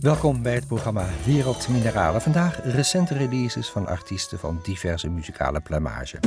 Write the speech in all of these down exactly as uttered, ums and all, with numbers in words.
Welkom bij het programma Wereld Mineralen. Vandaag recente releases van artiesten van diverse muzikale pluimage.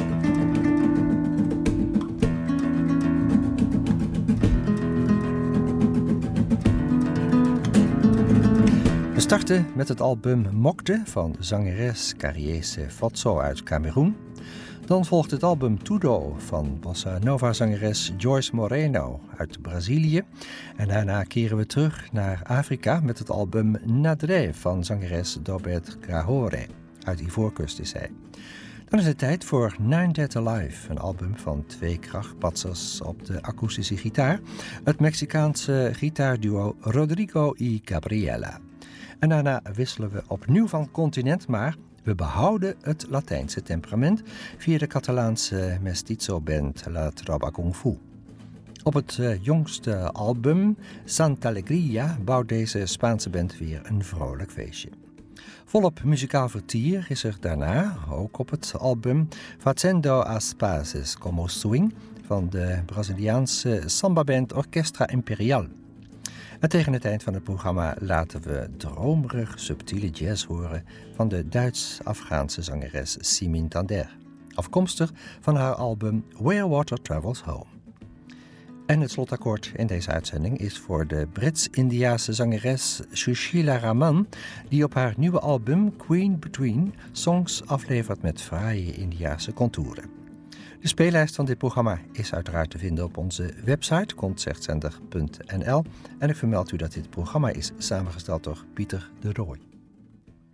We starten met het album Mokte van zangeres Cariese Fotso uit Cameroen. Dan volgt het album Tudo van bossa nova zangeres Joyce Moreno uit Brazilië. En daarna keren we terug naar Afrika met het album Nadré van zangeres Dobet Gahore. Uit Ivoorkust is zij. Dan is het tijd voor Nine Dead Alive, een album van twee krachtpatsers op de akoestische gitaar. Het Mexicaanse gitaarduo Rodrigo y Gabriela. En daarna wisselen we opnieuw van continent, maar we behouden het Latijnse temperament via de Catalaanse mestizo band La Tropa Kung Fu. Op het uh, jongste album Santa Alegria bouwt deze Spaanse band weer een vrolijk feestje. Volop muzikaal vertier is er daarna, ook op het album Fazendo as Pazes como Swing van de Braziliaanse samba-band Orquestra Imperial. En tegen het eind van het programma laten we dromerig subtiele jazz horen van de Duits-Afghaanse zangeres Simin Tander, afkomstig van haar album Where Water Travels Home. En het slotakkoord in deze uitzending is voor de Brits-Indiase zangeres Shushila Raman, die op haar nieuwe album Queen Between songs aflevert met fraaie Indiase contouren. De speellijst van dit programma is uiteraard te vinden op onze website concertzender punt n l en ik vermeld u dat dit programma is samengesteld door Pieter de Rooij.